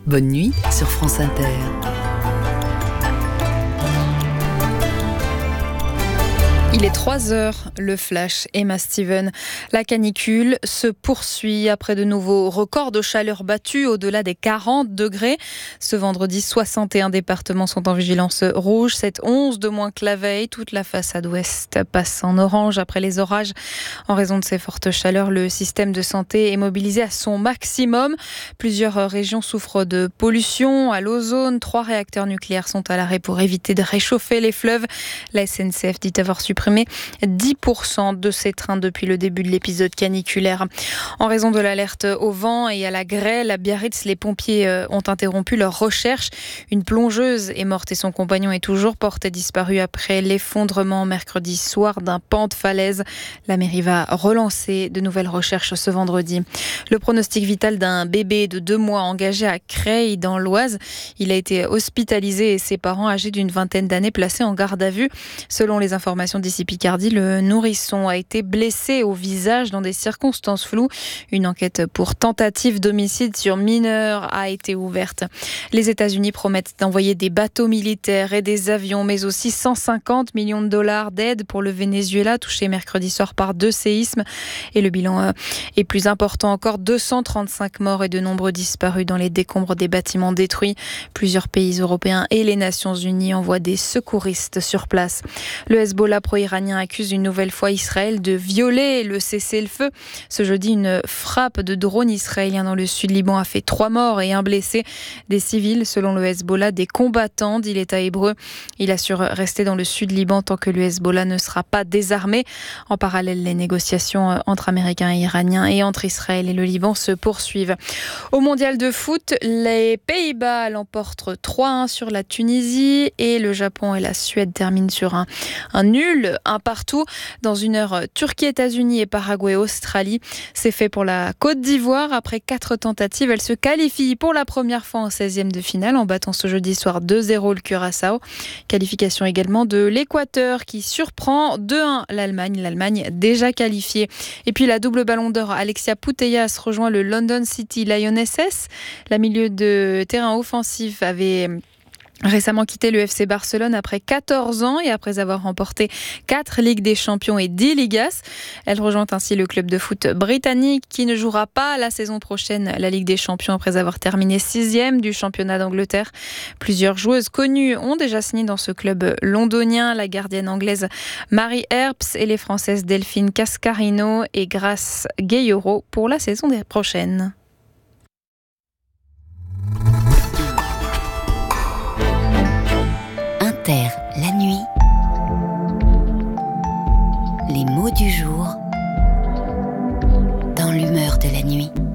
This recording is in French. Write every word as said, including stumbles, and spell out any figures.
Bonne nuit sur France Inter. Il est trois heures, le flash, Emma Steven. La canicule se poursuit après de nouveaux records de chaleur battus au-delà des quarante degrés. Ce vendredi, soixante et un départements sont en vigilance rouge, c'est onze de moins que la veille. Toute la façade ouest passe en orange après les orages. En raison de ces fortes chaleurs, le système de santé est mobilisé à son maximum. Plusieurs régions souffrent de pollution à l'ozone. Trois réacteurs nucléaires sont à l'arrêt pour éviter de réchauffer les fleuves. La S N C F dit avoir supprimé dix pour cent de ces trains depuis le début de l'épisode caniculaire. En raison de l'alerte au vent et à la grêle, à Biarritz, les pompiers ont interrompu leur recherche. Une plongeuse est morte et son compagnon est toujours porté disparu après l'effondrement mercredi soir d'un pan de falaise. La mairie va relancer de nouvelles recherches ce vendredi. Le pronostic vital d'un bébé de deux mois engagé à Creil dans l'Oise. Il a été hospitalisé et ses parents âgés d'une vingtaine d'années placés en garde à vue. Selon les informations d'ici Picardie, le nourrisson a été blessé au visage dans des circonstances floues. Une enquête pour tentative d'homicide sur mineur a été ouverte. Les États-Unis promettent d'envoyer des bateaux militaires et des avions, mais aussi cent cinquante millions de dollars d'aide pour le Venezuela, touché mercredi soir par deux séismes. Et le bilan est plus important encore, deux cent trente-cinq morts et de nombreux disparus dans les décombres des bâtiments détruits. Plusieurs pays européens et les Nations Unies envoient des secouristes sur place. Le Hezbollah pro-iranien accuse une nouvelle fois Israël de violer le cessez-le-feu. Ce jeudi, une frappe de drone israélien dans le sud Liban a fait trois morts et un blessé. Des civils, selon le Hezbollah, des combattants, dit l'État hébreu. Il assure rester dans le sud Liban tant que le Hezbollah ne sera pas désarmé. En parallèle, les négociations entre Américains et Iraniens et entre Israël et le Liban se poursuivent. Au mondial de foot, les Pays-Bas l'emportent trois un sur la Tunisie et le Japon et la Suède terminent sur un, un nul. Un partout. Dans une heure, Turquie, États-Unis et Paraguay, Australie. C'est fait pour la Côte d'Ivoire. Après quatre tentatives, elle se qualifie pour la première fois en seizième de finale en battant ce jeudi soir deux zéro le Curaçao. Qualification également de l'Équateur qui surprend deux un l'Allemagne. L'Allemagne déjà qualifiée. Et puis la double ballon d'or, Alexia Putellas rejoint le London City Lionesses. La milieu de terrain offensif avait récemment quitté le F C Barcelone après quatorze ans et après avoir remporté quatre Ligues des Champions et dix Ligas. Elle rejoint ainsi le club de foot britannique qui ne jouera pas la saison prochaine la Ligue des Champions après avoir terminé sixième du championnat d'Angleterre. Plusieurs joueuses connues ont déjà signé dans ce club londonien, la gardienne anglaise Marie Earps et les françaises Delphine Cascarino et Grace Gayoro pour la saison prochaine. Inter, la nuit. Les mots du jour dans l'humeur de la nuit.